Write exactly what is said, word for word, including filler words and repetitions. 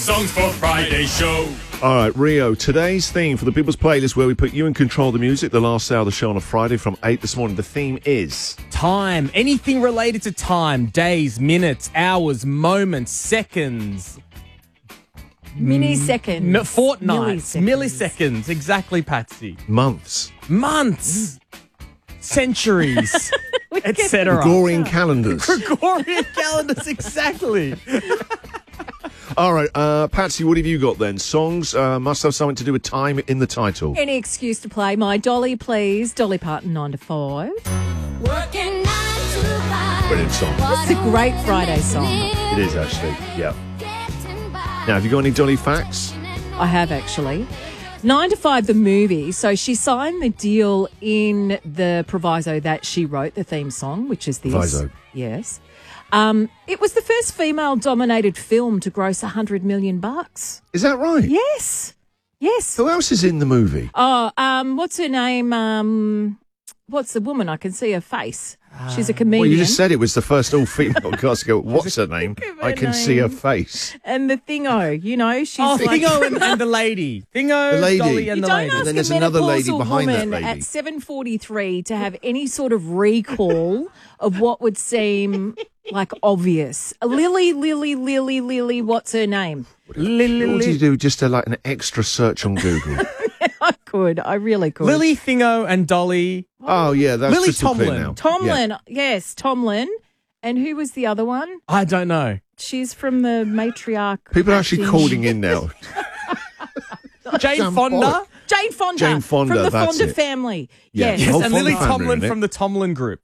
Songs for Friday show. All right, Rio, today's theme for the People's Playlist, where we put you in control of the music, the last hour of the show on a Friday from eight this morning. The theme is... Time. Anything related to time. Days, minutes, hours, moments, seconds. Milliseconds. M- fortnights. Milliseconds. Milliseconds. Exactly, Patsy. months, Months. Centuries. et cetera. Gregorian calendars. Gregorian calendars, exactly. All right, uh, Patsy, what have you got then? Songs uh, must have something to do with time in the title. Any excuse to play my Dolly, please. Dolly Parton, nine to five. Working nine to five. Brilliant song. It's a great Friday song. It is, actually, yeah. Now, have you got any Dolly facts? I have, actually. Nine to five, the movie. So she signed the deal in the proviso that she wrote the theme song, which is this. Proviso. Yes. Um, it was the first female-dominated film to gross one hundred million bucks. Is that right? Yes. Yes. Who else is in the movie? Oh, um, what's her name? Um, what's the woman? I can see her face. She's a comedian. Well, you just said it was the first all-female cast to go, what's her name? of her I can see her name. face. And the Thingo, you know, she's Oh, like... Thingo and, and the lady. Thingo, The lady. Dolly, and You the don't lady. ask then there's a another lady menopausal behind that woman lady. at seven forty-three to have any sort of recall of what would seem like obvious. Lily, Lily, Lily, Lily, what's her name? What would you do just to like an extra search on Google? I could, I really could. Lily, Thingo, and Dolly. Oh, yeah, that's Lily crystal clear Tomlin. now. Tomlin, yes, Tomlin. And who was the other one? I don't know. She's from the matriarch. People are actually acting- calling in now. Jane Some Fonda. bollock. Jane Fonda. Jane Fonda, From the that's Fonda it. family. Yeah. Yes. The Yes, whole and Fonda Lily family, Tomlin isn't it? from the Tomlin Group.